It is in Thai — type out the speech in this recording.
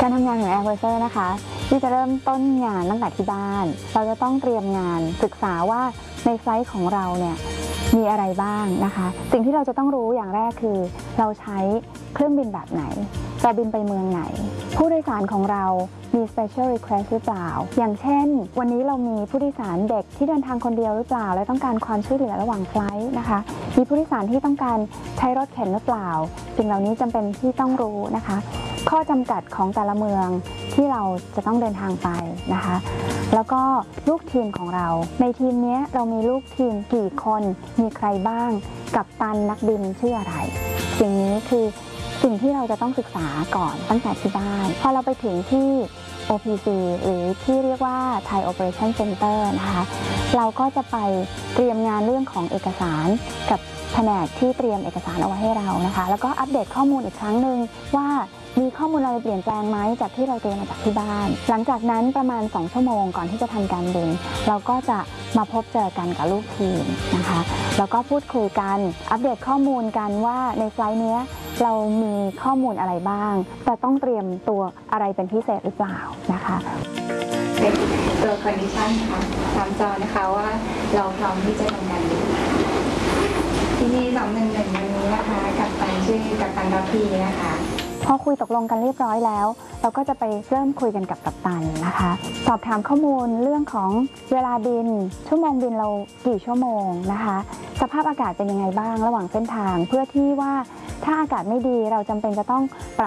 การทำงานของ Air Forcer นะคะที่จะเริ่มต้นงานตั้งแต่ที่บ้านเราจะต้องเตรียมงานศึกษาว่าในไฟลท์ของเราเนี่ยมีอะไรบ้างนะคะสิ่งที่เราจะต้องรู้อย่างแรกคือเราใช้เครื่องบินแบบไหนเราบินไปเมืองไหนผู้โดยสารของเรามี special request หรือเปล่าอย่างเช่นวันนี้เรามีผู้โดยสารเด็กที่เดินทางคนเดียวหรือเปล่าและต้องการความช่วยเหลือระหว่างไฟลท์นะคะมีผู้โดยสารที่ต้องการใช้รถเข็นหรือเปล่าสิ่งเหล่านี้จำเป็นที่ต้องรู้นะคะข้อจำกัดของแต่ละเมืองที่เราจะต้องเดินทางไปนะคะแล้วก็ลูกทีมของเราในทีมนี้เรามีลูกทีมกี่คนมีใครบ้างกัปตันนักบินชื่ออะไรสิ่งนี้คือสิ่งที่เราจะต้องศึกษาก่อนตั้งแต่ที่บ้านพอเราไปถึงที่ OPC หรือที่เรียกว่า Thai Operation Center นะคะเราก็จะไปเตรียมงานเรื่องของเอกสารกับแผนกที่เตรียมเอกสารเอาไว้ให้เรานะคะแล้วก็อัปเดตข้อมูลอีกครั้งหนึ่งว่ามีข้อมูลอะไรเปลี่ยนแปลงไหมจากที่เราเตรียมมาจากที่บ้านหลังจากนั้นประมาณ2ชั่วโมงก่อนที่จะทำการบินเราก็จะมาพบเจอกันกับลูกทีมนะคะแล้วก็พูดคุยกันอัปเดตข้อมูลกันว่าในไฟลท์นี้เรามีข้อมูลอะไรบ้างแต่ต้องเตรียมตัวอะไรเป็นพิเศษหรือเปล่านะคะเป็นตัว condition ค่ะตามจอนะคะว่าเราพร้อมที่จะทำงานบินที่นี่211วันนี้นะคะกัปตันชื่อกัปตันรัพีนะคะพอคุยตกลงกันเรียบร้อยแล้วเราก็จะไปเริ่มคุยกันกับกัปตันนะคะสอบถามข้อมูลเรื่องของเวลาบินชั่วโมงบินเรากี่ชั่วโมงนะคะสภาพอากาศเป็นยังไงบ้างระหว่างเส้นทางเพื่อที่ว่าถ้าอากาศไม่ดีเราจำเป็นจะต้องปรับ